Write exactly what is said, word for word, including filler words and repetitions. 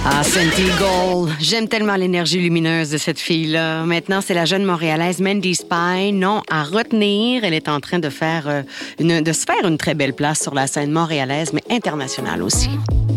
Ah, Santi Gold. J'aime tellement l'énergie lumineuse de cette fille-là. Maintenant, c'est la jeune Montréalaise Mandy Spy. Non à retenir. Elle est en train de faire euh, une, de se faire une très belle place sur la scène montréalaise, mais internationale aussi.